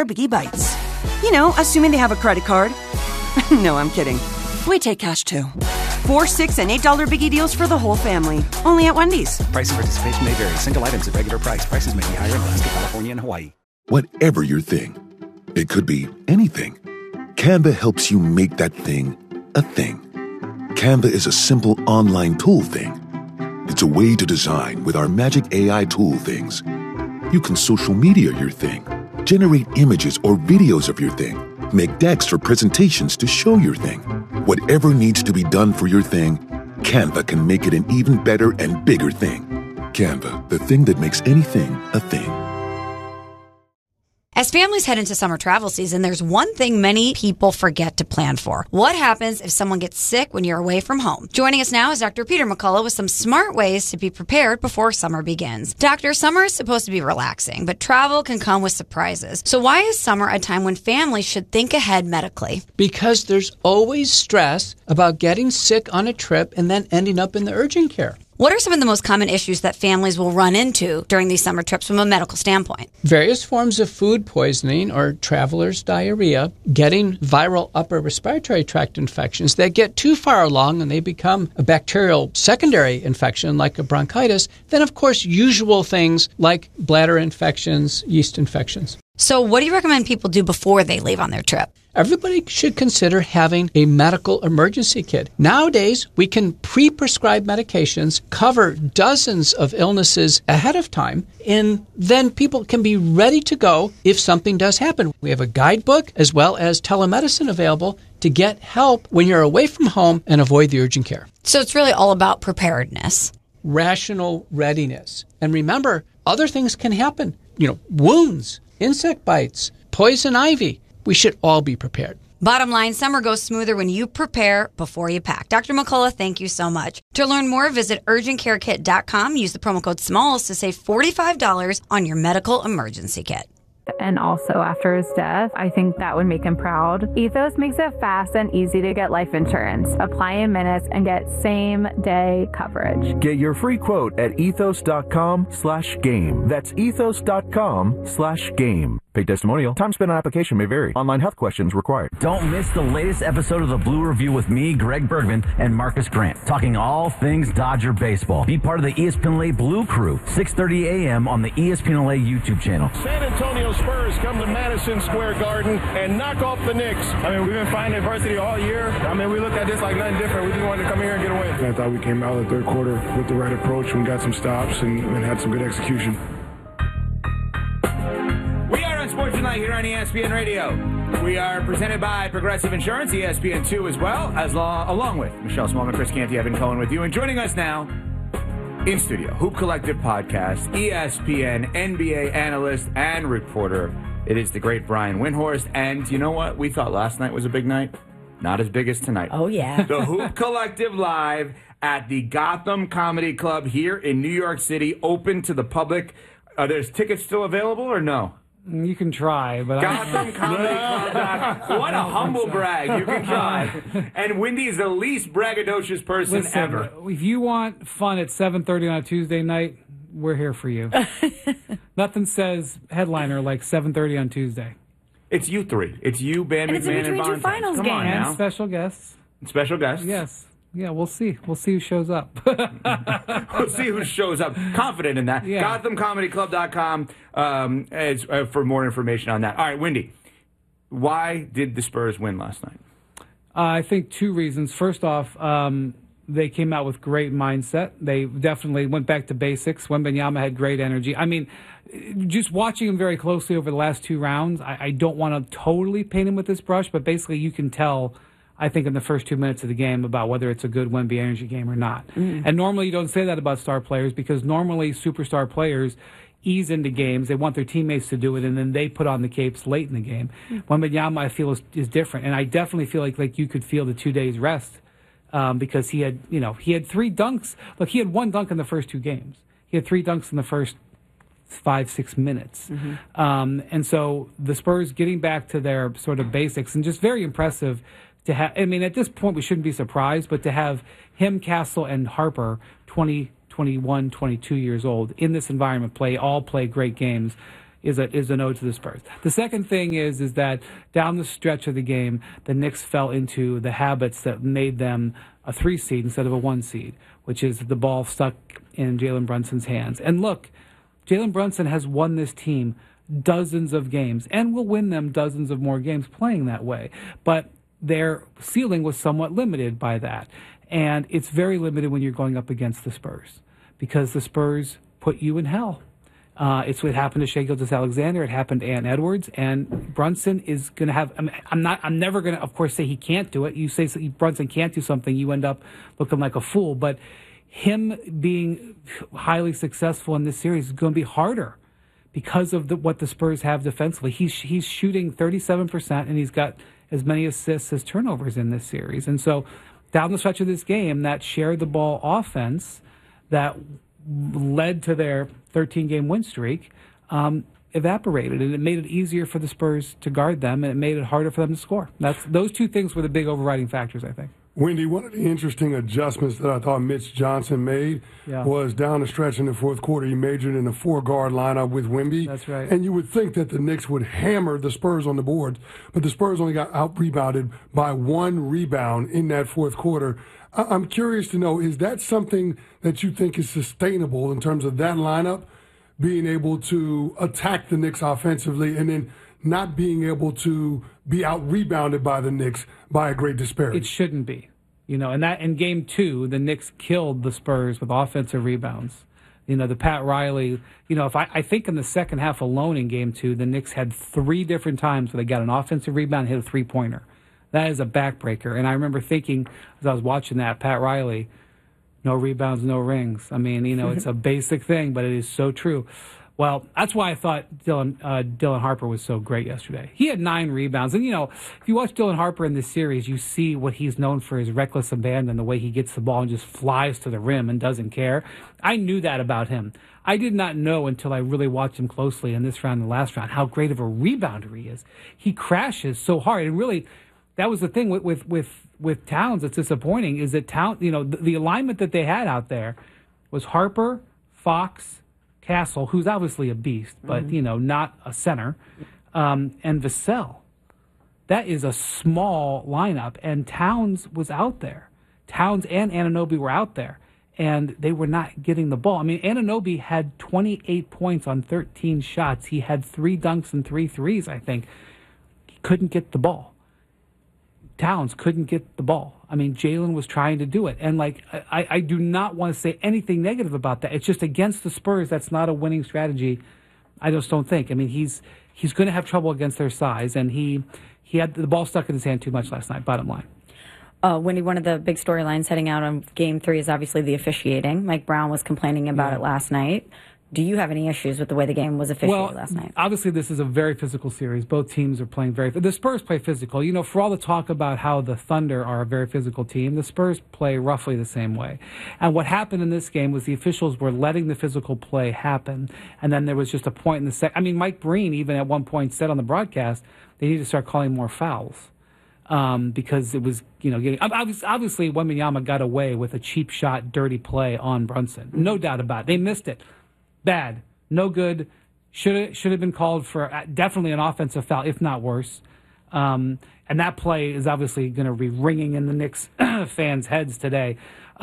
Biggie Bites. You know, assuming they have a credit card. No, I'm kidding. We take cash too. 4, $6, and $8 Biggie deals for the whole family. Only at Wendy's. Price and participation may vary. Single items at regular price. Prices may be higher in Alaska, California, and Hawaii. Whatever your thing, it could be anything. Canva helps you make that thing a thing. Canva is a simple online tool thing. It's a way to design with our magic AI tool things. You can social media your thing, generate images or videos of your thing, make decks for presentations to show your thing. Whatever needs to be done for your thing, Canva can make it an even better and bigger thing. Canva, the thing that makes anything a thing. As families head into summer travel season, there's one thing many people forget to plan for. What happens if someone gets sick when you're away from home? Joining us now is Dr. Peter McCullough with some smart ways to be prepared before summer begins. Doctor, summer is supposed to be relaxing, but travel can come with surprises. So why is summer a time when families should think ahead medically? Because there's always stress about getting sick on a trip and then ending up in the urgent care. What are some of the most common issues that families will run into during these summer trips from a medical standpoint? Various forms of food poisoning or traveler's diarrhea, getting viral upper respiratory tract infections that get too far along and they become a bacterial secondary infection like a bronchitis. Then, of course, usual things like bladder infections, yeast infections. So what do you recommend people do before they leave on their trip? Everybody should consider having a medical emergency kit. Nowadays, we can pre-prescribe medications, cover dozens of illnesses ahead of time, and then people can be ready to go if something does happen. We have a guidebook as well as telemedicine available to get help when you're away from home and avoid the urgent care. So it's really all about preparedness. Rational readiness. And remember, other things can happen. Wounds, insect bites, poison ivy. We should all be prepared. Bottom line, summer goes smoother when you prepare before you pack. Dr. McCullough, thank you so much. To learn more, visit urgentcarekit.com. Use the promo code SMALLS to save $45 on your medical emergency kit. And also after his death, I think that would make him proud. Ethos makes it fast and easy to get life insurance. Apply in minutes and get same-day coverage. Get your free quote at ethos.com/game. That's ethos.com/game. Paid testimonial. Time spent on application may vary. Online health questions required. Don't miss the latest episode of the Blue Review with me, Greg Bergman, and Marcus Grant, talking all things Dodger baseball. Be part of the ESPN LA Blue Crew, 6:30 a.m. on the ESPN LA YouTube channel. San Antonio Spurs come to Madison Square Garden and knock off the Knicks. We've been finding adversity all year. We look at this like nothing different. We just wanted to come here and get a win. I thought we came out of the third quarter with the right approach and got some stops and had some good execution. We are on Sports Tonight here on ESPN Radio. We are presented by Progressive Insurance, ESPN2 as well, along with Michelle Smallman, Chris Canty, Evan Cohen with you. And joining us now in studio, Hoop Collective Podcast, ESPN, NBA analyst and reporter. It is the great Brian Windhorst. And you know what? We thought last night was a big night. Not as big as tonight. Oh, yeah. The Hoop Collective live at the Gotham Comedy Club here in New York City, open to the public. Are there tickets still available or no? You can try, but Gotham Comedy Club. What a humble brag. You can try. And Wendy is the least braggadocious person ever. If you want fun at 7:30 on a Tuesday night, we're here for you. Nothing says headliner like 7:30 on Tuesday. It's you three. It's you, Ben McMahon, and Von finals Come game. on now. And special guests. Special guests? Yes. Yeah, we'll see. We'll see who shows up. We'll see who shows up. Confident in that. Yeah. GothamComedyClub.com for more information on that. All right, Wendy, why did the Spurs win last night? I think two reasons. First off, they came out with great mindset. They definitely went back to basics. Wembanyama had great energy. Just watching him very closely over the last two rounds, I don't want to totally paint him with this brush, but basically you can tell, I think, in the first 2 minutes of the game about whether it's a good Wemby energy game or not. And normally you don't say that about star players because normally superstar players ease into games. They want their teammates to do it, and then they put on the capes late in the game. Wembanyama, I feel, is different. And I definitely feel like you could feel the 2 days rest because he had 3 dunks. Look, he had 1 dunk in the first 2 games. He had 3 dunks in the first 5-6 minutes. And so the Spurs getting back to their sort of basics and just very impressive to have. At this point we shouldn't be surprised, but to have him, Castle, and Harper, 20, 21, 22 years old, in this environment play great games, is an ode to the Spurs. The second thing is that down the stretch of the game, the Knicks fell into the habits that made them a 3 seed instead of a 1 seed, which is the ball stuck in Jalen Brunson's hands. And look, Jalen Brunson has won this team dozens of games and will win them dozens of more games playing that way. But their ceiling was somewhat limited by that. And it's very limited when you're going up against the Spurs because the Spurs put you in hell. It's what happened to Shai Gilgeous-Alexander. It happened to Ant Edwards, and Brunson is going to have. I'm never going to, of course, say he can't do it. You say Brunson can't do something, you end up looking like a fool. But him being highly successful in this series is going to be harder because of what the Spurs have defensively. He's shooting 37%, and he's got as many assists as turnovers in this series. And so, down the stretch of this game, that shared the ball offense that led to their 13-game win streak evaporated, and it made it easier for the Spurs to guard them, and it made it harder for them to score. Those two things were the big overriding factors, I think. Wendy, one of the interesting adjustments that I thought Mitch Johnson made was down the stretch in the fourth quarter. He majored in a 4-guard lineup with Wemby. That's right. And you would think that the Knicks would hammer the Spurs on the boards, but the Spurs only got out-rebounded by 1 rebound in that fourth quarter. I'm curious to know, is that something that you think is sustainable in terms of that lineup being able to attack the Knicks offensively and then not being able to be out-rebounded by the Knicks by a great disparity? It shouldn't be. And that in Game 2, the Knicks killed the Spurs with offensive rebounds. The Pat Riley, I think in the second half alone in Game 2, the Knicks had 3 different times where they got an offensive rebound and hit a three-pointer. That is a backbreaker. And I remember thinking, as I was watching that, Pat Riley, no rebounds, no rings. I mean, it's a basic thing, but it is so true. Well, that's why I thought Dylan Harper was so great yesterday. He had 9 rebounds. And, if you watch Dylan Harper in this series, you see what he's known for, his reckless abandon, the way he gets the ball and just flies to the rim and doesn't care. I knew that about him. I did not know until I really watched him closely in this round and the last round how great of a rebounder he is. He crashes so hard. And really, that was the thing with Towns that's disappointing is that the alignment that they had out there was Harper, Fox, Castle, who's obviously a beast, but, not a center, and Vassell. That is a small lineup, and Towns was out there. Towns and Anunoby were out there, and they were not getting the ball. I mean, Anunoby had 28 points on 13 shots. He had 3 dunks and 3 threes, I think. He couldn't get the ball. Towns couldn't get the ball. I mean, Jalen was trying to do it. And, I do not want to say anything negative about that. It's just against the Spurs, that's not a winning strategy. I just don't think. I mean, he's going to have trouble against their size, and he had the ball stuck in his hand too much last night, bottom line. Wendy, one of the big storylines heading out on Game 3 is obviously the officiating. Mike Brown was complaining about it last night. Do you have any issues with the way the game was officiated last night? Obviously, this is a very physical series. Both teams are playing the Spurs play physical. For all the talk about how the Thunder are a very physical team, the Spurs play roughly the same way. And what happened in this game was the officials were letting the physical play happen. And then there was just a point in the second. I mean, Mike Breen even at one point said on the broadcast they need to start calling more fouls. Because it was, getting obviously Wembanyama got away with a cheap shot, dirty play on Brunson. No doubt about it. They missed it. Bad, no good. Should have been called for definitely an offensive foul, if not worse. And that play is obviously going to be ringing in the Knicks fans' heads today.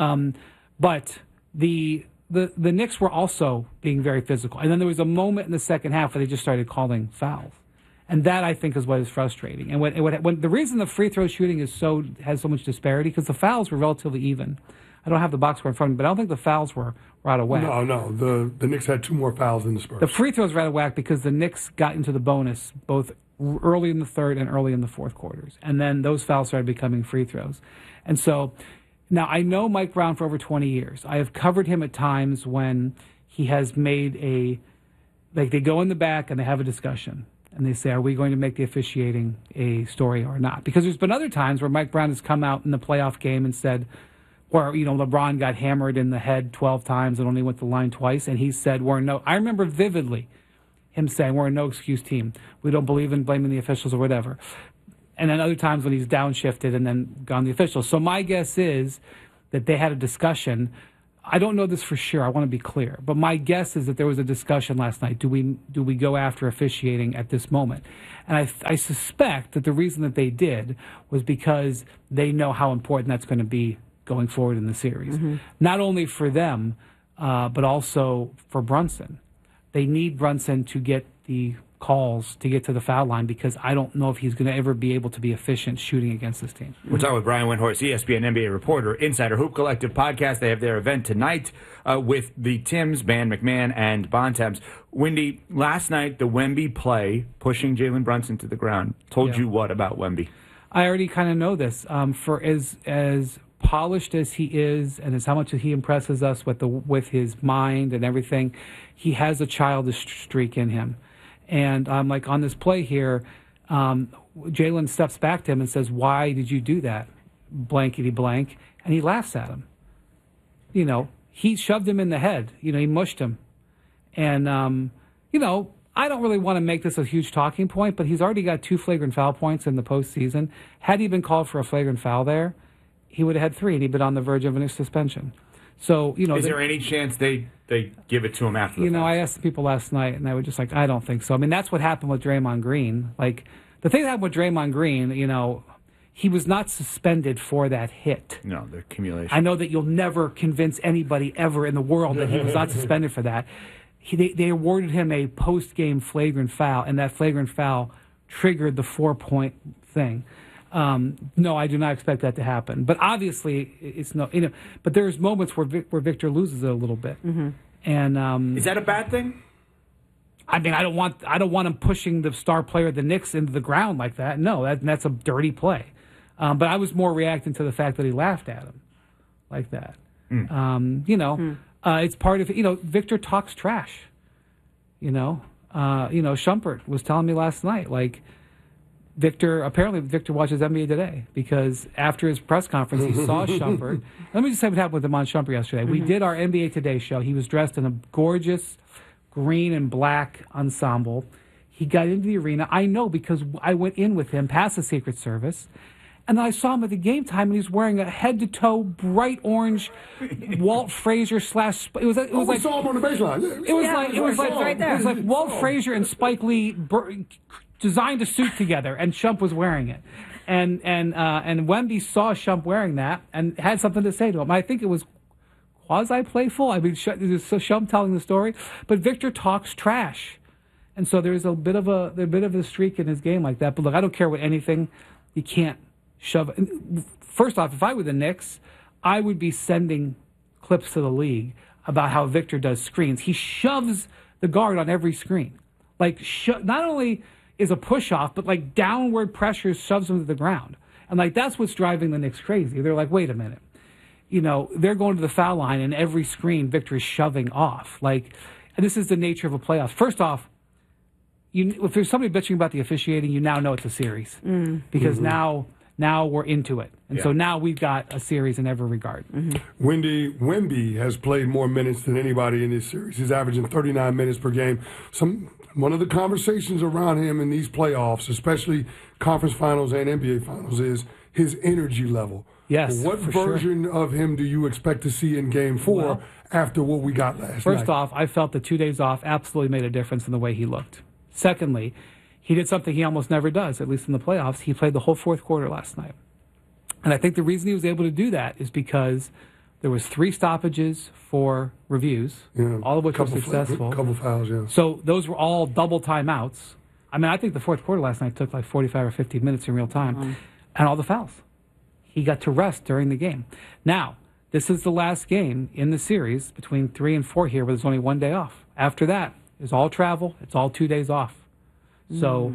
But the Knicks were also being very physical, and then there was a moment in the second half where they just started calling fouls, and that I think is what is frustrating. And when the reason the free throw shooting has so much disparity because the fouls were relatively even. I don't have the box score in front of me, but I don't think the fouls were out of whack. No. The Knicks had 2 more fouls than the Spurs. The free throws were out of whack because the Knicks got into the bonus both early in the third and early in the fourth quarters. And then those fouls started becoming free throws. And so now I know Mike Brown for over 20 years. I have covered him at times when he has made they go in the back and they have a discussion. And they say, are we going to make the officiating a story or not? Because there's been other times where Mike Brown has come out in the playoff game and said, where, LeBron got hammered in the head 12 times and only went to the line twice, and he said, I remember vividly him saying, we're a no-excuse team. We don't believe in blaming the officials or whatever. And then other times when he's downshifted and then gone the officials. So my guess is that they had a discussion I don't know this for sure. I want to be clear. But my guess is that there was a discussion last night. Do we go after officiating at this moment? And I suspect that the reason that they did was because they know how important that's going to be going forward in the series. Mm-hmm. Not only for them, but also for Brunson. They need Brunson to get the calls to get to the foul line because I don't know if he's going to ever be able to be efficient shooting against this team. We're talking with Brian Windhorst, ESPN NBA reporter, Insider Hoop Collective podcast. They have their event tonight with the Tims, Ban McMahon, and Bontemps. Windy, last night the Wemby play, pushing Jalen Brunson to the ground, told you what about Wemby? I already kind of know this. For as polished as he is, and as how much he impresses us with his mind and everything, he has a childish streak in him. And like on this play here, Jalen steps back to him and says, "Why did you do that?" Blankety blank, and he laughs at him. You know, he shoved him in the head. You know, he mushed him, and you know, I don't really want to make this a huge talking point, but he's already got 2 flagrant foul points in the postseason. Had he been called for a flagrant foul there, he would have had 3, and he'd been on the verge of a suspension. So, you know, is there any chance they give it to him after? You know, I asked the people last night, and they were just like, I don't think so. I mean, that's what happened with Draymond Green. Like, the thing that happened with Draymond Green, you know, he was not suspended for that hit. No, the accumulation. I know that you'll never convince anybody ever in the world that he was not suspended for that. They awarded him a post-game flagrant foul, and that flagrant foul triggered the 4-point thing. No, I do not expect that to happen. But obviously, it's no. You know, but there's moments where Victor loses it a little bit. Mm-hmm. And is that a bad thing? I mean, I don't want him pushing the star player of the Knicks into the ground like that. No, that's a dirty play. But I was more reacting to the fact that he laughed at him like that. You know, it's part of it. You know, Victor talks trash. You know, Shumpert was telling me last night, like, Victor watches NBA Today because after his press conference, he saw Shumpert. Let me just say what happened with Iman Shumpert yesterday. Mm-hmm. We did our NBA Today show. He was dressed in a gorgeous green and black ensemble. He got into the arena. I know because I went in with him past the Secret Service, and I saw him at the game time, and he's wearing a head-to-toe bright orange Walt Frazier / It was like we saw him on the baseline. It was like Walt Frazier and Spike Lee designed a suit together, and Shump was wearing it, and Wemby saw Shump wearing that and had something to say to him. I think it was quasi-playful. I mean, Shump telling the story, but Victor talks trash, and so there's a bit of a streak in his game like that. But look, I don't care what anything. You can't shove. First off, if I were the Knicks, I would be sending clips to the league about how Victor does screens. He shoves the guard on every screen, like not only is a push-off, but like downward pressure shoves them to the ground. And like that's what's driving the Knicks crazy. They're like, wait a minute. You know, they're going to the foul line and every screen Victor is shoving off. Like, and this is the nature of a playoff. First off, if there's somebody bitching about the officiating, you now know it's a series. Because now we're into it. And so now we've got a series in every regard. Wemby has played more minutes than anybody in this series. He's averaging 39 minutes per game. One of the conversations around him in these playoffs, especially conference finals and NBA finals, is his energy level. Yes. What version of him do you expect to see in Game 4 after what we got last night? First off, I felt the 2 days off absolutely made a difference in the way he looked. Secondly, he did something he almost never does, at least in the playoffs. He played the whole 4th quarter last night. And I think the reason he was able to do that is because there was 3 stoppages for reviews, all of which were successful. A couple fouls, yeah. So those were all double timeouts. I mean, I think the 4th quarter last night took like 45 or 50 minutes in real time, and all the fouls. He got to rest during the game. Now, this is the last game in the series between 3 and 4 here, where there's only 1 day off. After that, it's all travel. It's all 2 days off. So,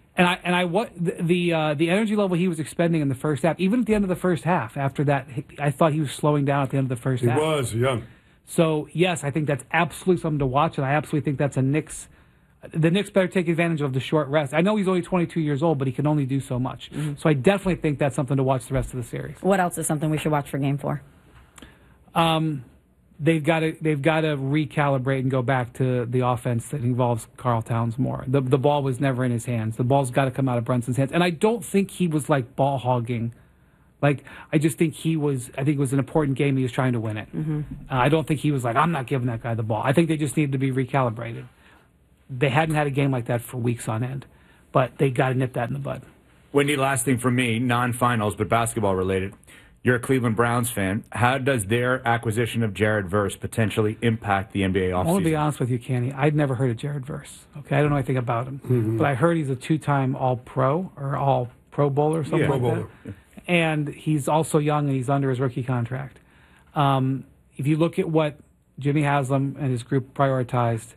the energy level he was expending in the first half, even at the end of the first half, after that, I thought he was slowing down at the end of the first half. He was, yeah. So, yes, I think that's absolutely something to watch, and I absolutely think that's a Knicks. The Knicks better take advantage of the short rest. I know he's only 22 years old, but he can only do so much. So I definitely think that's something to watch the rest of the series. What else is something we should watch for Game 4? They've got to recalibrate and go back to the offense that involves Karl Towns more. The ball was never in his hands. The ball's got to come out of Brunson's hands. And I don't think he was like ball hogging Like, I just think it was an important game. He was trying to win it. Mm-hmm. I don't think he was like, I'm not giving that guy the ball. I think they just needed to be recalibrated. They hadn't had a game like that for weeks on end, but they got to nip that in the bud. Wendy, last thing for me, non-finals, but basketball related. You're a Cleveland Browns fan. How does their acquisition of Jared Verse potentially impact the NBA offseason? I want to be honest with you, Kenny. I'd never heard of Jared Verse. Okay, I don't know anything about him, but I heard he's a 2-time All-Pro or All-Pro Bowler or something like that. Yeah. And he's also young and he's under his rookie contract. If you look at what Jimmy Haslam and his group prioritized,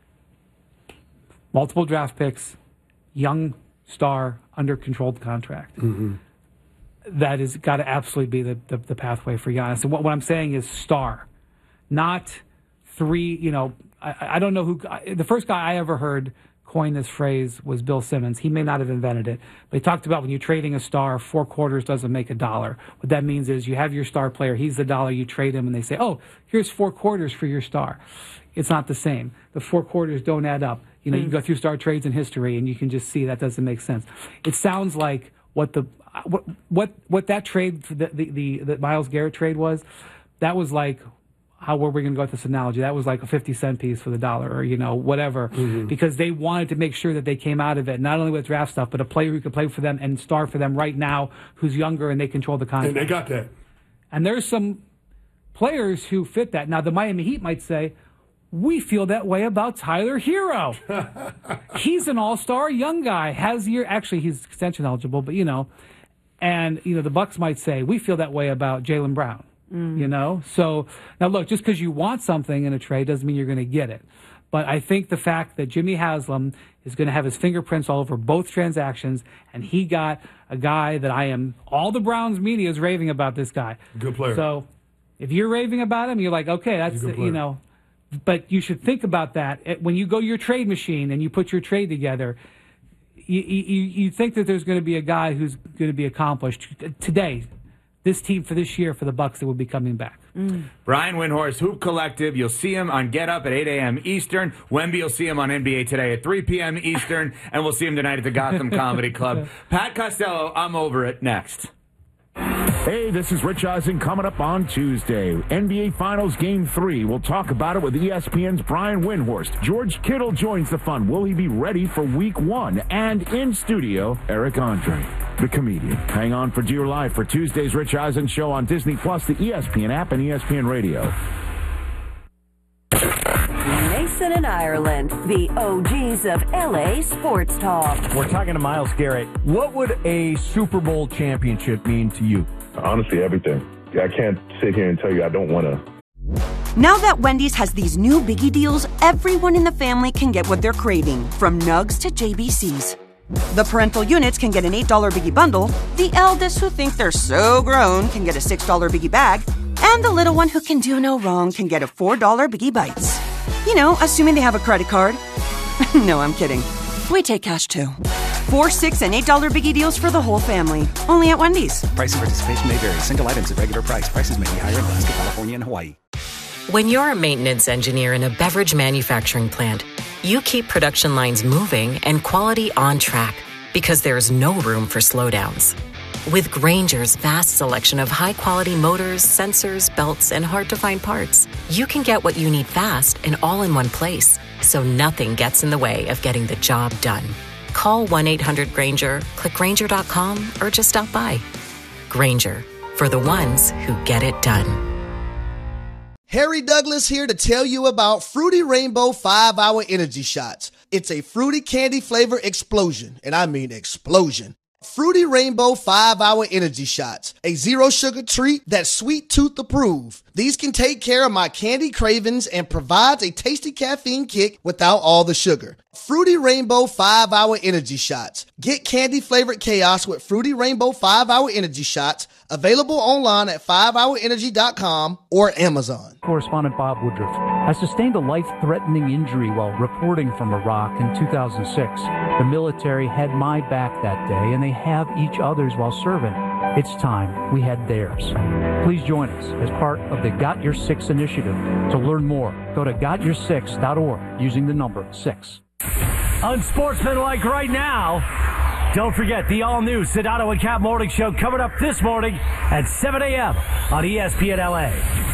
multiple draft picks, young star, under controlled contract. That has got to absolutely be the pathway for Giannis. And what I'm saying is star, not three. I don't know who. The first guy I ever heard coin this phrase was Bill Simmons. He may not have invented it, but he talked about when you're trading a star, 4 quarters doesn't make $1. What that means is you have your star player, he's the dollar, you trade him, and they say, oh, here's 4 quarters for your star. It's not the same. The 4 quarters don't add up. You can go through star trades in history, and you can just see that doesn't make sense. It sounds like what that trade, the Myles Garrett trade was, that was like, how were we going to go with this analogy? That was like a 50-cent piece for the dollar, or whatever, because they wanted to make sure that they came out of it not only with draft stuff, but a player who could play for them and star for them right now, who's younger and they control the contract. And they got that. And there's some players who fit that. Now the Miami Heat might say, we feel that way about Tyler Hero. He's an all-star young guy. Actually, he's extension eligible, but and the Bucks might say, we feel that way about Jaylen Brown. So now look, just because you want something in a trade doesn't mean you're going to get it. But I think the fact that Jimmy Haslam is going to have his fingerprints all over both transactions, and he got a guy that all the Browns media is raving about this guy. Good player. So if you're raving about him, you're like, okay, that's but you should think about that when you go your trade machine and you put your trade together. You think that there's going to be a guy who's going to be accomplished today. This team for this year for the Bucks that will be coming back. Brian Windhorst, Hoop Collective. You'll see him on Get Up at 8 a.m. Eastern. Wemby, you'll see him on NBA Today at 3 p.m. Eastern. And we'll see him tonight at the Gotham Comedy Club. Pat Costello, I'm over it next. Hey, this is Rich Eisen coming up on Tuesday. NBA Finals Game 3. We'll talk about it with ESPN's Brian Windhorst. George Kittle joins the fun. Will he be ready for Week 1? And in studio, Eric Andre, the comedian. Hang on for Dear Life for Tuesday's Rich Eisen Show on Disney+, the ESPN app, and ESPN Radio. Mason and Ireland, the OGs of LA Sports Talk. We're talking to Myles Garrett. What would a Super Bowl championship mean to you? Honestly, everything. I can't sit here and tell you I don't want to. Now that Wendy's has these new Biggie deals, everyone in the family can get what they're craving, from Nugs to JBCs. The parental units can get an $8 Biggie bundle, the eldest who think they're so grown can get a $6 Biggie bag, and the little one who can do no wrong can get a $4 Biggie Bites. Assuming they have a credit card. No, I'm kidding. We take cash too. 4, $6, and $8 Biggie deals for the whole family. Only at Wendy's. Price and participation may vary. Single items at regular price. Prices may be higher in Alaska, California, and Hawaii. When you're a maintenance engineer in a beverage manufacturing plant, you keep production lines moving and quality on track because there's no room for slowdowns. With Grainger's vast selection of high-quality motors, sensors, belts, and hard-to-find parts, you can get what you need fast and all in one place, so nothing gets in the way of getting the job done. Call 1-800-GRAINGER, click Grainger.com, or just stop by. Grainger, for the ones who get it done. Harry Douglas here to tell you about Fruity Rainbow 5-Hour Energy Shots. It's a fruity candy flavor explosion, and I mean explosion. Fruity Rainbow 5-Hour Energy Shots, a zero-sugar treat that's sweet tooth approved. These can take care of my candy cravings and provides a tasty caffeine kick without all the sugar. Fruity Rainbow 5-Hour Energy Shots. Get candy-flavored chaos with Fruity Rainbow 5-Hour Energy Shots, available online at 5hourenergy.com or Amazon. Correspondent Bob Woodruff has sustained a life-threatening injury while reporting from Iraq in 2006. The military had my back that day, and they have each other's while serving. It's time we had theirs. Please join us as part of the Got Your Six initiative. To learn more, go to gotyoursix.org using the number 6. Unsportsmanlike right now. Don't forget the all-new Sedano and Cap Morning Show coming up this morning at 7 a.m. on ESPN LA.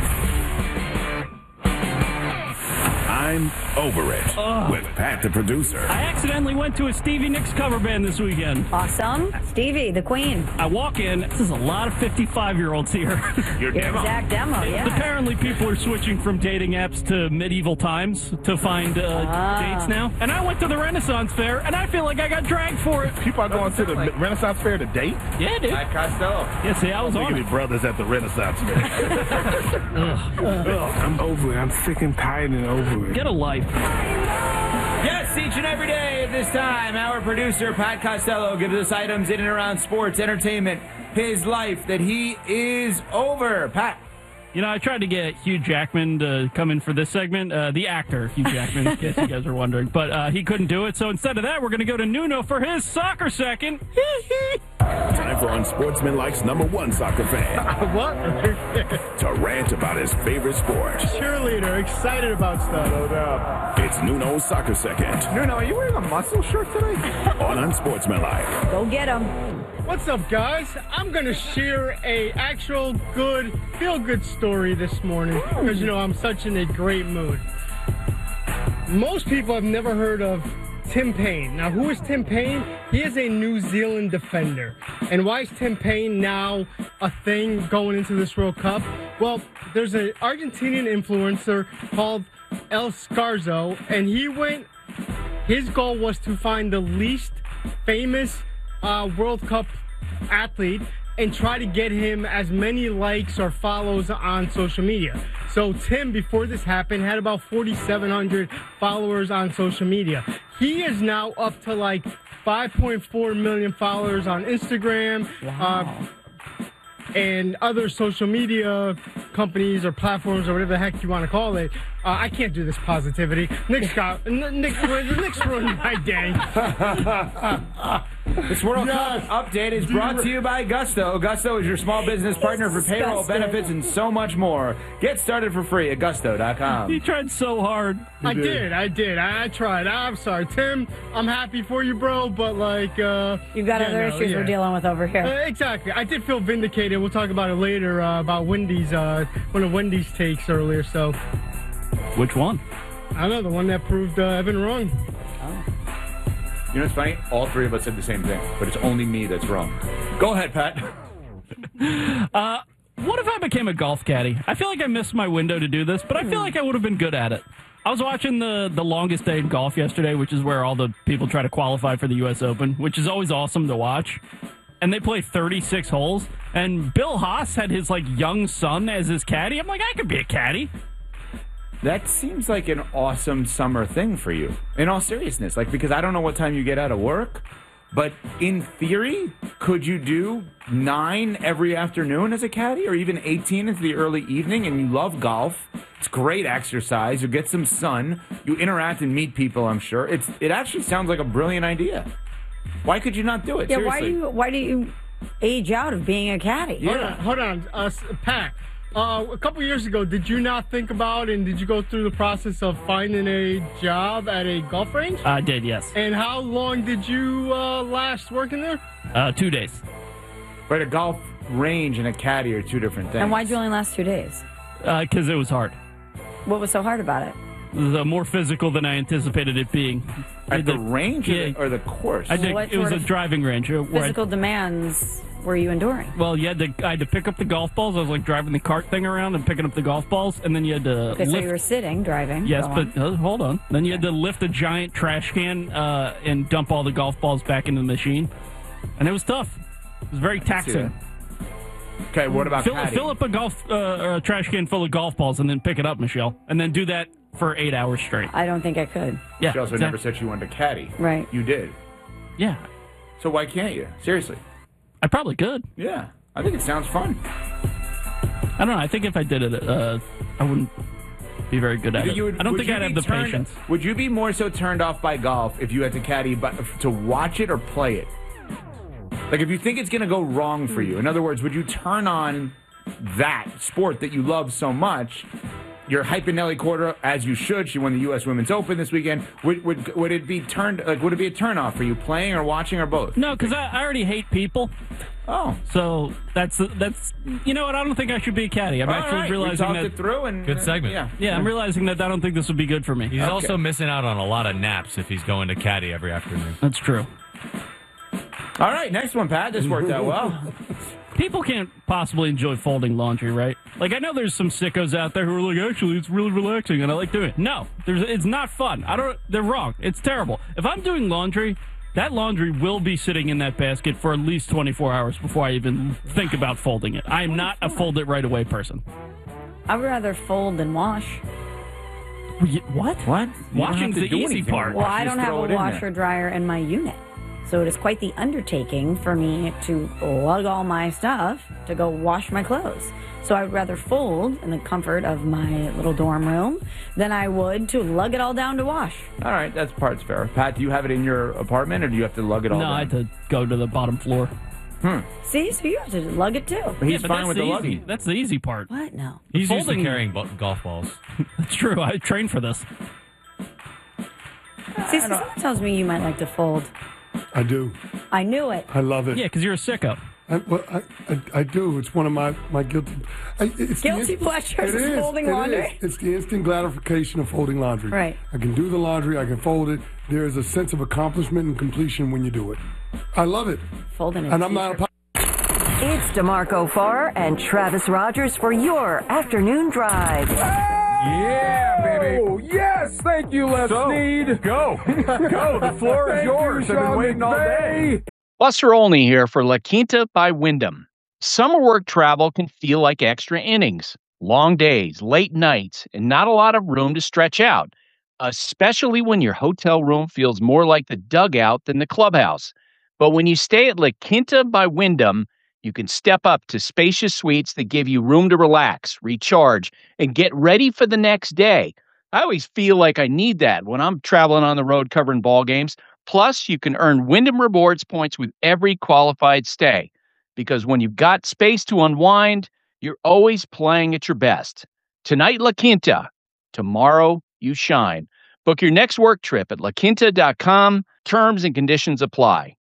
I'm over it with Pat, the producer. I accidentally went to a Stevie Nicks cover band this weekend. Awesome. Stevie, the queen. I walk in, there's a lot of 55-year-olds here. Your exact demo, yeah. Apparently people are switching from dating apps to medieval times to find dates now. And I went to the Renaissance Fair, and I feel like I got dragged for it. People are going to the Renaissance Fair to date? Yeah, dude. Mike Costello. Yeah, see, I was on it. Brothers at the Renaissance Fair. I'm over it. I'm sick and tired and over it. Get a life. Yes, each and every day at this time, our producer, Pat Costello, gives us items in and around sports, entertainment, his life that he is over. Pat. You know, I tried to get Hugh Jackman to come in for this segment, the actor Hugh Jackman, in case you guys are wondering. But he couldn't do it, so instead of that, we're going to go to Nuno for his soccer second. Time for Unsportsmanlike's #1 soccer fan. What? To rant about his favorite sport. Cheerleader, excited about stuff. No doubt. It's Nuno's soccer second. Nuno, are you wearing a muscle shirt today? On Unsportsmanlike. Go get him. What's up, guys? I'm going to share a actual good, feel-good story this morning because, you know, I'm such in a great mood. Most people have never heard of Tim Payne. Now, who is Tim Payne? He is a New Zealand defender. And why is Tim Payne now a thing going into this World Cup? Well, there's an Argentinian influencer called El Scarzo, and his goal was to find the least famous World Cup athlete and try to get him as many likes or follows on social media. So Tim, before this happened, had about 4,700 followers on social media. He is now up to like 5.4 million followers on Instagram. Wow. And other social media companies or platforms or whatever the heck you want to call it. I can't do this positivity. Nick's ruined my day. This World Cup update is brought to you by Gusto. Gusto is your small business partner for payroll, benefits, and so much more. Get started for free at gusto.com. You tried so hard. I did. I tried. I'm sorry, Tim. I'm happy for you, bro, but like... You've got other issues we're dealing with over here. Exactly. I did feel vindicated. We'll talk about it later, about Wendy's, one of Wendy's takes earlier, so... Which one? I don't know, the one that proved Evan wrong. Oh. You know what's funny? All three of us said the same thing, but it's only me that's wrong. Go ahead, Pat. What if I became a golf caddy? I feel like I missed my window to do this, but I feel like I would have been good at it. I was watching the longest day in golf yesterday, which is where all the people try to qualify for the U.S. Open, which is always awesome to watch. And they play 36 holes, and Bill Haas had his young son as his caddy. I'm like, I could be a caddy. That seems like an awesome summer thing for you, in all seriousness. Because I don't know what time you get out of work, but in theory, could you do 9 every afternoon as a caddy, or even 18 into the early evening, and you love golf? It's great exercise. You get some sun. You interact and meet people, I'm sure. It actually sounds like a brilliant idea. Why could you not do it? Yeah, seriously. why do you age out of being a caddy? Yeah. Hold on. Pat. A couple years ago, did you not think about and did you go through the process of finding a job at a golf range? I did, yes. And how long did you last working there? 2 days. But a golf range and a caddy are two different things. And why'd you only last 2 days? Because it was hard. What was so hard about it? It was more physical than I anticipated it being. At the range or the course? It was a driving range. Physical demands were you enduring? Well, I had to pick up the golf balls. I was driving the cart thing around and picking up the golf balls, and then you had to so you were sitting, driving. Yes, but hold on. Then you had to lift a giant trash can and dump all the golf balls back into the machine. And it was tough. It was very taxing. Okay, what about fill up a trash can full of golf balls and then pick it up, Michelle, and then do that for 8 hours straight. I don't think I could. Yeah, she also never said she wanted to caddy. Right. You did. Yeah. So why can't you? Seriously. I probably could. Yeah. I think it sounds fun. I don't know. I think if I did it, I wouldn't be very good at it. I don't think I'd have the patience. Would you be more so turned off by golf if you had to caddy to watch it or play it? If you think it's going to go wrong for you. In other words, would you turn on that sport that you love so much you're hyping Nelly Korda as you should. She won the U.S. Women's Open this weekend. Would it be a turnoff for you playing or watching or both? No, because I already hate people. Oh, so that's you know what? I don't think I should be a caddy. I'm actually realizing we talked that it through and good segment. Yeah, I'm realizing that I don't think this would be good for me. He's also missing out on a lot of naps if he's going to caddy every afternoon. That's true. All right, next one, Pat. This worked out well. People can't possibly enjoy folding laundry, right? Like, I know there's some sickos out there who are like, actually, it's really relaxing, and I like doing it. No, it's not fun. They're wrong. It's terrible. If I'm doing laundry, that laundry will be sitting in that basket for at least 24 hours before I even think about folding it. I am not a fold it right away person. I'd rather fold than wash. What? Washing's the easy part. Well, I don't have a washer dryer in my unit. So it is quite the undertaking for me to lug all my stuff to go wash my clothes. So I would rather fold in the comfort of my little dorm room than I would to lug it all down to wash. All right, that's part's fair. Pat, do you have it in your apartment, or do you have to lug it all down? No, I have to go to the bottom floor. See, so you have to lug it too. But he's fine with the lugging. That's the easy part. What? No. He's used to carrying golf balls. That's true. I trained for this. See, someone tells me you might like to fold. I do. I knew it. I love it. Yeah, because you're a sicko. I do. It's one of my guilty... Guilty pleasures is folding laundry? It's the instant gratification of folding laundry. Right. I can do the laundry. I can fold it. There is a sense of accomplishment and completion when you do it. I love it. Folding it. And I'm not a... It's DeMarco Farr and Travis Rogers for your afternoon drive. Yeah, baby. Oh, yes. Thank you, Les Snead. Go. Go. The floor is yours. I've been waiting all day. Buster Olney here for La Quinta by Wyndham. Summer work travel can feel like extra innings. Long days, late nights, and not a lot of room to stretch out, especially when your hotel room feels more like the dugout than the clubhouse. But when you stay at La Quinta by Wyndham, you can step up to spacious suites that give you room to relax, recharge, and get ready for the next day. I always feel like I need that when I'm traveling on the road covering ball games. Plus, you can earn Wyndham Rewards points with every qualified stay. Because when you've got space to unwind, you're always playing at your best. Tonight, La Quinta. Tomorrow, you shine. Book your next work trip at laquinta.com. Terms and conditions apply.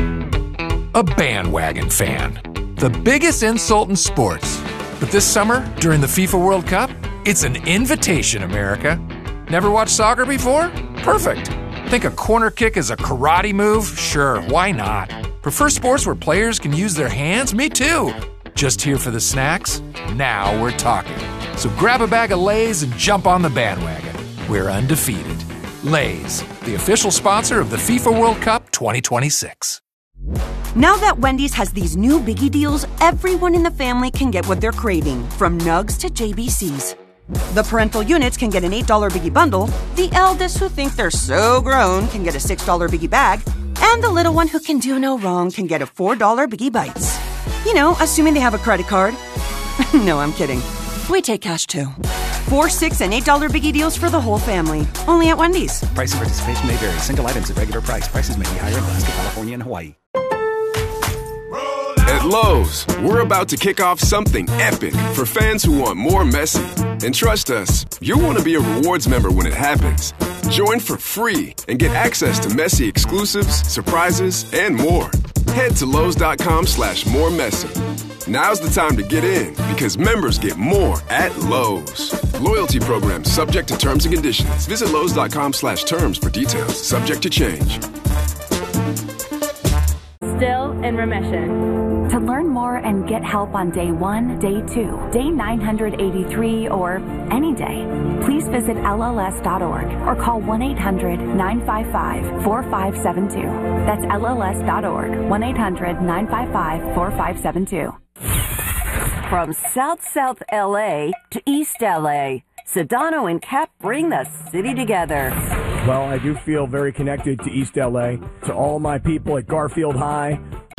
A bandwagon fan. The biggest insult in sports. But this summer, during the FIFA World Cup, it's an invitation, America. Never watched soccer before? Perfect. Think a corner kick is a karate move? Sure, why not? Prefer sports where players can use their hands? Me too. Just here for the snacks? Now we're talking. So grab a bag of Lay's and jump on the bandwagon. We're undefeated. Lay's, the official sponsor of the FIFA World Cup 2026. Now that Wendy's has these new biggie deals, everyone in the family can get what they're craving, from Nugs to JBCs. The parental units can get an $8 biggie bundle, the eldest who think they're so grown can get a $6 biggie bag, and the little one who can do no wrong can get a $4 biggie bites. You know, assuming they have a credit card. No, I'm kidding. We take cash too. $4, $6, and $8 biggie deals for the whole family. Only at Wendy's. Price and participation may vary. Single items at regular price. Prices may be higher in Alaska, California, and Hawaii. At Lowe's, we're about to kick off something epic for fans who want more Messi. And trust us, you'll want to be a rewards member when it happens. Join for free and get access to Messi exclusives, surprises, and more. Head to Lowe's.com/moremessy. Now's the time to get in because members get more at Lowe's. Loyalty program subject to terms and conditions. Visit Lowe's.com/terms for details. Subject to change. Still in remission. To learn more and get help on day 1, day 2, day 983, or any day, please visit LLS.org or call 1-800-955-4572. That's LLS.org, 1-800-955-4572. From South LA to East LA, Sedano and Cap bring the city together. Well, I do feel very connected to East LA, to all my people at Garfield High.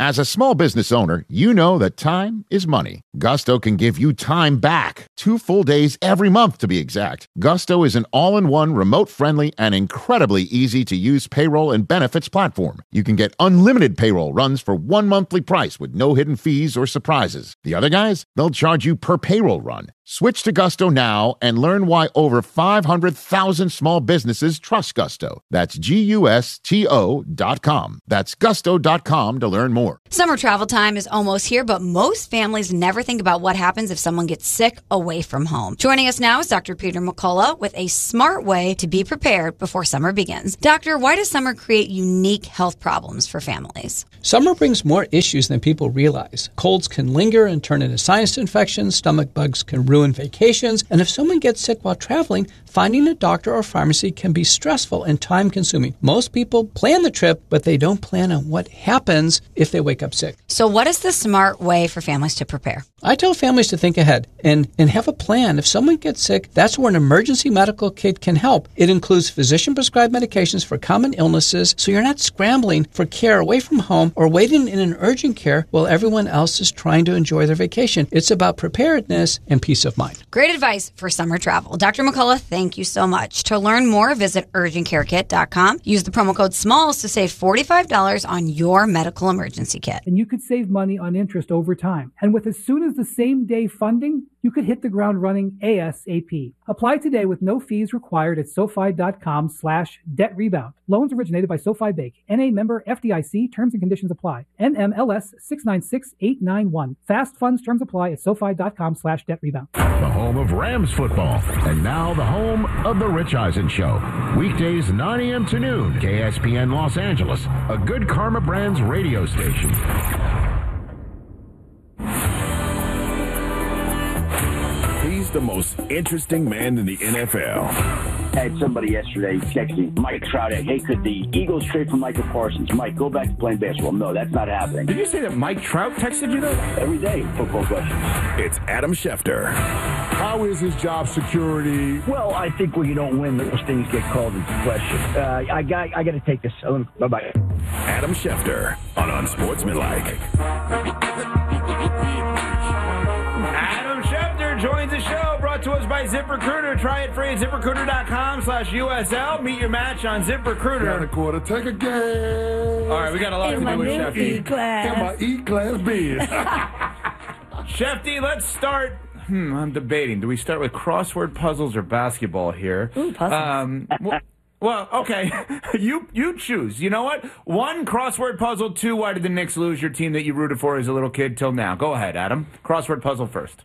As a small business owner, you know that time is money. Gusto can give you time back. 2 full days every month, to be exact. Gusto is an all-in-one, remote-friendly, and incredibly easy-to-use payroll and benefits platform. You can get unlimited payroll runs for 1 monthly price with no hidden fees or surprises. The other guys, they'll charge you per payroll run. Switch to Gusto now and learn why over 500,000 small businesses trust Gusto. That's GUSTO.com. That's gusto.com to learn more. Summer travel time is almost here, but most families never think about what happens if someone gets sick away from home. Joining us now is Dr. Peter McCullough with a smart way to be prepared before summer begins. Doctor, why does summer create unique health problems for families? Summer brings more issues than people realize. Colds can linger and turn into sinus infections, stomach bugs can ruin vacations, and if someone gets sick while traveling, finding a doctor or pharmacy can be stressful and time-consuming. Most people plan the trip, but they don't plan on what happens if they wake up sick. So what is the smart way for families to prepare? I tell families to think ahead and have a plan. If someone gets sick, that's where an emergency medical kit can help. It includes physician-prescribed medications for common illnesses, so you're not scrambling for care away from home or waiting in an urgent care while everyone else is trying to enjoy their vacation. It's about preparedness and peace of mind. Great advice for summer travel. Dr. McCullough, thank you so much. To learn more, visit urgentcarekit.com. Use the promo code SMALLS to save $45 on your medical emergency kit. And you could save money on interest over time. And with as soon as the same day funding, you could hit the ground running ASAP. Apply today with no fees required at SoFi.com/debt rebound. Loans originated by SoFi Bank. NA member FDIC. Terms and conditions apply. NMLS 696891. Fast funds terms apply at SoFi.com/debt rebound. The home of Rams football. And now the home of The Rich Eisen Show. Weekdays 9 a.m. to noon. KSPN Los Angeles. A Good Karma Brands radio station. He's the most interesting man in the NFL. I had somebody yesterday texting Mike Trout, hey, could the Eagles trade for Michael Parsons? Mike, go back to playing basketball. No, that's not happening. Did you say that Mike Trout texted you that? Every day, football questions. It's Adam Schefter. How is his job security? Well, I think when you don't win, those things get called into question. I got to take this. Bye-bye. Adam Schefter on Unsportsmanlike. Adam Schefter joins the show, brought to us by ZipRecruiter. Try it free at ZipRecruiter.com/USL. Meet your match on ZipRecruiter. Got a quarter, take a game. All right, we got a lot to do with Shefty. In my E-class biz. Shefty, let's start. I'm debating. Do we start with crossword puzzles or basketball here? Ooh, puzzles. Well, okay. You choose. You know what? 1, crossword puzzle. 2, why did the Knicks lose? Your team that you rooted for as a little kid till now. Go ahead, Adam. Crossword puzzle first.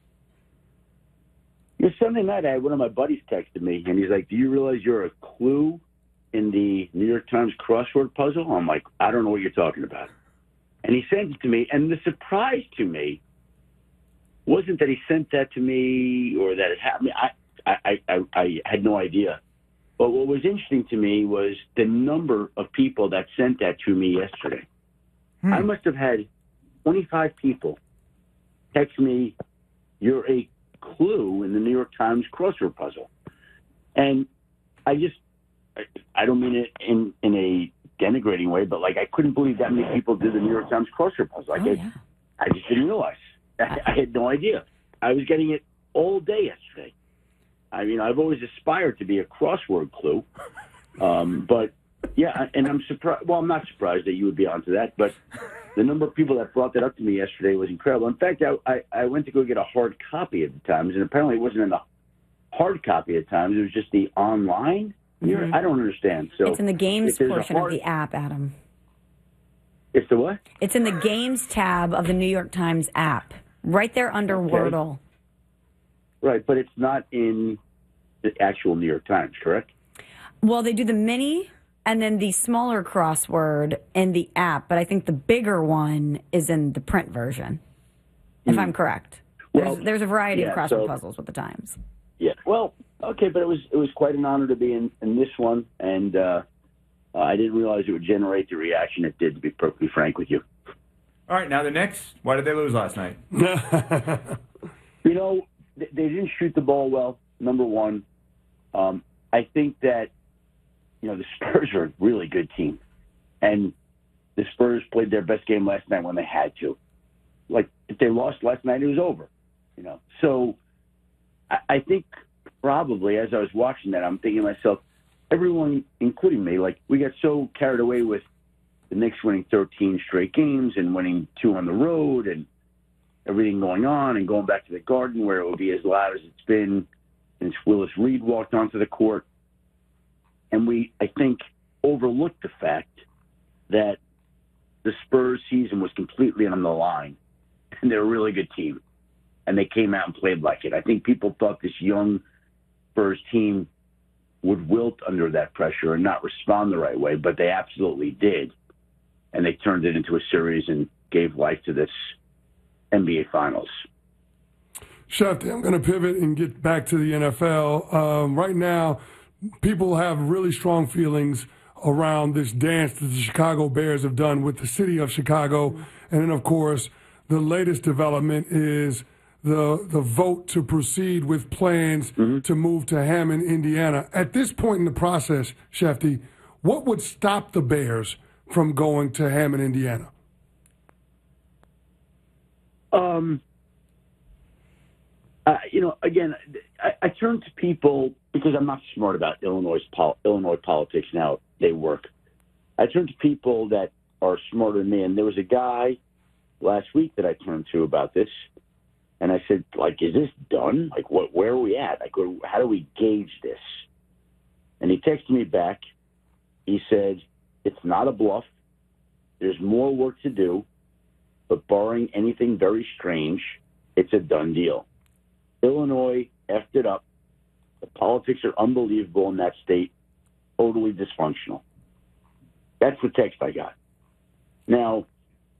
Sunday night, I had one of my buddies texted me, and he's like, do you realize you're a clue in the New York Times crossword puzzle? I'm like, I don't know what you're talking about. And he sent it to me, and the surprise to me wasn't that he sent that to me or that it happened. I had no idea. But what was interesting to me was the number of people that sent that to me yesterday. I must have had 25 people text me, you're a clue in the New York Times crossword puzzle. And I don't mean it in a denigrating way, but like I couldn't believe that many people did the New York Times crossword puzzle. I just didn't realize. I had no idea. I was getting it all day yesterday. I mean, I've always aspired to be a crossword clue. But, yeah, and I'm surprised. Well, I'm not surprised that you would be onto that, but the number of people that brought that up to me yesterday was incredible. In fact, I went to go get a hard copy of the Times, and apparently it wasn't in the hard copy of the Times. It was just the online. Mm-hmm. I don't understand. So it's in the games portion of the app, Adam. It's the what? It's in the games tab of the New York Times app, right there under Wordle. Right, but it's not in the actual New York Times, correct? Well, they do the mini and then the smaller crossword in the app, but I think the bigger one is in the print version, if I'm correct. Well, there's a variety of crossword puzzles with the Times. Yeah, well, okay, but it was quite an honor to be in this one, and I didn't realize it would generate the reaction it did, to be perfectly frank with you. All right, now the Knicks, why did they lose last night? You know, they didn't shoot the ball well, number one. I think that, the Spurs are a really good team. And the Spurs played their best game last night when they had to. Like, if they lost last night, it was over. So I think probably as I was watching that, I'm thinking to myself, everyone, including me, like, we got so carried away with the Knicks winning 13 straight games and winning 2 on the road and everything going on and going back to the Garden where it would be as loud as it's been since Willis Reed walked onto the court. And we, I think, overlooked the fact that the Spurs season was completely on the line, and they're a really good team, and they came out and played like it. I think people thought this young Spurs team would wilt under that pressure and not respond the right way, but they absolutely did, and they turned it into a series and gave life to this NBA Finals. Shefty, I'm going to pivot and get back to the NFL. Right now, people have really strong feelings around this dance that the Chicago Bears have done with the city of Chicago. And then, of course, the latest development is the vote to proceed with plans to move to Hammond, Indiana. At this point in the process, Shefty, what would stop the Bears from going to Hammond, Indiana? Again, I turn to people because I'm not smart about Illinois politics and how they work. I turn to people that are smarter than me, and there was a guy last week that I turned to about this, and I said, like, is this done? Like, where are we at? Like, how do we gauge this? And he texted me back. He said, it's not a bluff. There's more work to do, but barring anything very strange, it's a done deal. Illinois effed it up. The politics are unbelievable in that state, totally dysfunctional. That's the text I got. Now,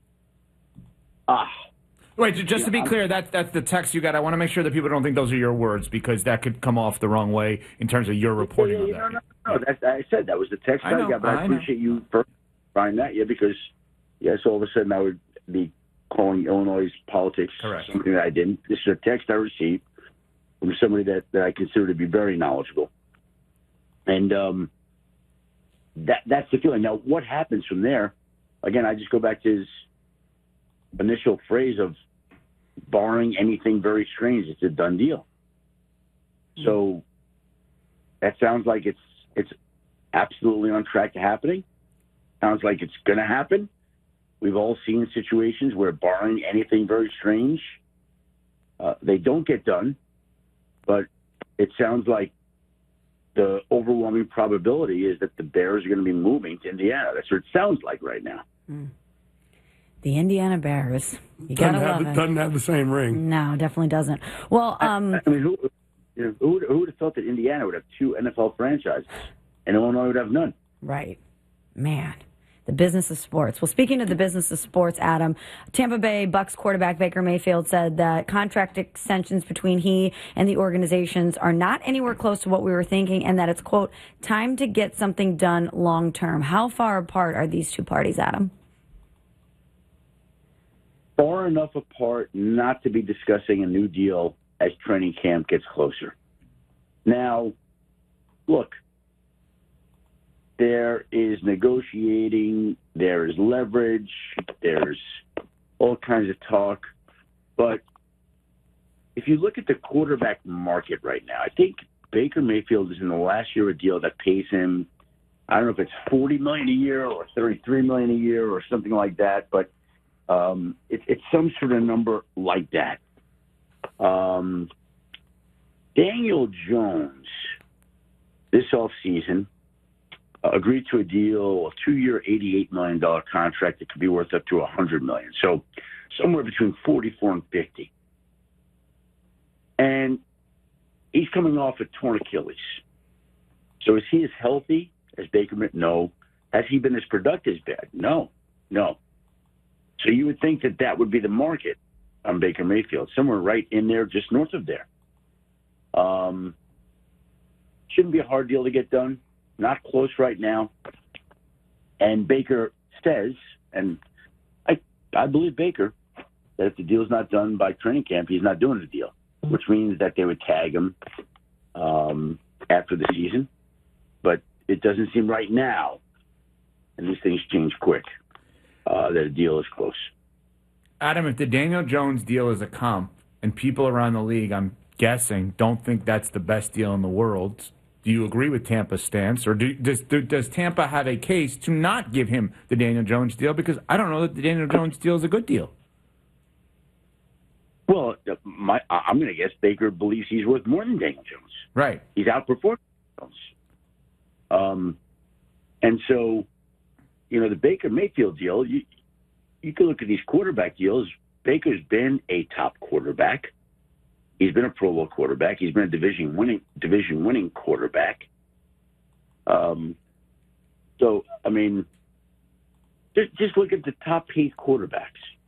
wait, just to be clear, that's the text you got. I want to make sure that people don't think those are your words because that could come off the wrong way in terms of your reporting of that. No, I said that was the text I got, but I appreciate you finding that, because, yes, all of a sudden I would be calling Illinois' politics something that I didn't. This is a text I received from somebody that I consider to be very knowledgeable. And that's the feeling. Now, what happens from there? Again, I just go back to his initial phrase of barring anything very strange, it's a done deal. So that sounds like it's absolutely on track to happening. Sounds like it's going to happen. We've all seen situations where barring anything very strange, they don't get done. But it sounds like the overwhelming probability is that the Bears are going to be moving to Indiana. That's what it sounds like right now. The Indiana Bears. You gotta love it. Doesn't have the same ring. No, definitely doesn't. Well, I mean, who would have thought that Indiana would have 2 NFL franchises and Illinois would have none? Right. Man. The business of sports. Well, speaking of the business of sports, Adam, Tampa Bay Bucs quarterback Baker Mayfield said that contract extensions between he and the organizations are not anywhere close to what we were thinking, and that it's, quote, time to get something done long term. How far apart are these two parties, Adam? Far enough apart not to be discussing a new deal as training camp gets closer. Now, look, there is negotiating, there is leverage, there's all kinds of talk. But if you look at the quarterback market right now, I think Baker Mayfield is in the last year of a deal that pays him, I don't know if it's $40 million a year or $33 million a year or something like that, but it's some sort of number like that. Daniel Jones, this offseason, agreed to a deal, a 2-year, $88 million contract that could be worth up to $100 million. So somewhere between 44 and 50. And he's coming off a torn Achilles. So is he as healthy as Baker Mayfield? No. Has he been as productive as bad? No. So you would think that would be the market on Baker Mayfield, somewhere right in there, just north of there. Shouldn't be a hard deal to get done. Not close right now. And Baker says, and I believe Baker, that if the deal's not done by training camp, he's not doing the deal, which means that they would tag him after the season. But it doesn't seem right now, and these things change quick. that a deal is close. Adam, if the Daniel Jones deal is a comp, and people around the league, I'm guessing, don't think that's the best deal in the world, do you agree with Tampa's stance, or does Tampa have a case to not give him the Daniel Jones deal? Because I don't know that the Daniel Jones deal is a good deal. Well, I'm going to guess Baker believes he's worth more than Daniel Jones. Right. He's outperformed Jones. And so, the Baker Mayfield deal, you can look at these quarterback deals. Baker's been a top quarterback. He's been a Pro Bowl quarterback. He's been a division winning quarterback. So, I mean, just look at the top paid quarterbacks.